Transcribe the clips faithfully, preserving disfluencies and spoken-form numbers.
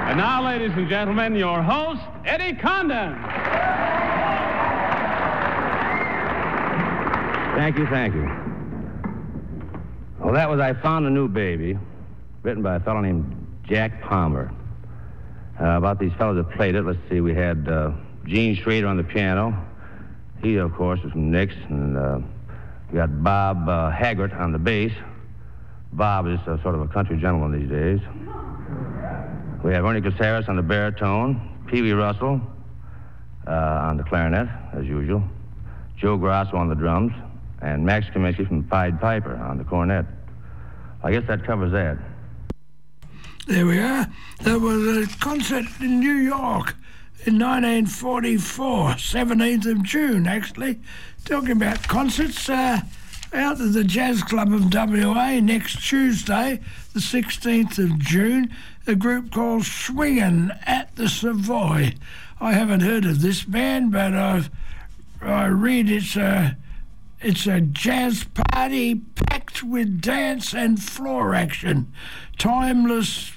And now, ladies and gentlemen, your host, Eddie Condon. Thank you, thank you. Well, that was I Found a New Baby, written by a fellow named Jack Palmer. Uh, about these fellows that played it, let's see, we had uh, Gene Schrader on the piano. He, of course, is from Nix. And uh, we got Bob uh, Haggart on the bass. Bob is uh, sort of a country gentleman these days. We have Ernie Caceres on the baritone, Pee Wee Russell uh, on the clarinet, as usual, Joe Grasso on the drums, and Max Kaminsky from Pied Piper on the cornet. I guess that covers that. There we are. There was a concert in New York in nineteen forty-four, seventeenth of June, actually. Talking about concerts, uh, out at the Jazz Club of W A next Tuesday, the sixteenth of June, a group called Swingin' at the Savoy. I haven't heard of this band, but I've, I read it's a, it's a jazz party packed with dance and floor action. Timeless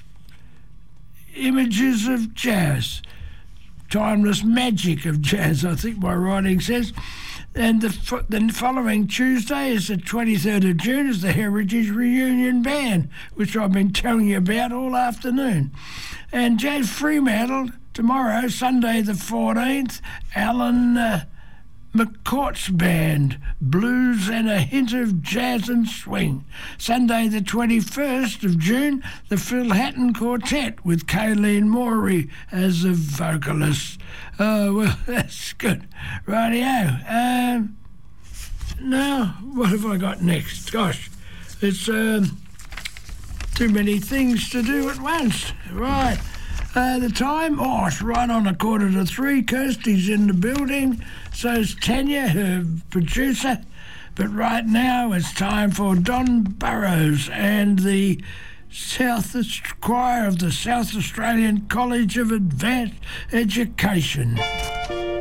images of jazz. Timeless magic of jazz, I think my writing says. And the, the following Tuesday is the twenty-third of June, is the Heritage Reunion Band, which I've been telling you about all afternoon. And Jazz Fremantle, tomorrow, Sunday the fourteenth, Alan uh, McCourt's Band, Blues and a Hint of Jazz and Swing. Sunday the twenty-first of June, the Phil Hatton Quartet with Kayleen Morey as a vocalist. Oh, well, that's good. Rightio. Um, now, what have I got next? Gosh, it's um, too many things to do at once. Right. Uh, the time? Oh, it's right on a quarter to three. Kirsty's in the building. So's Tanya, her producer. But right now it's time for Don Burrows and the South Choir of the South Australian College of Advanced Education.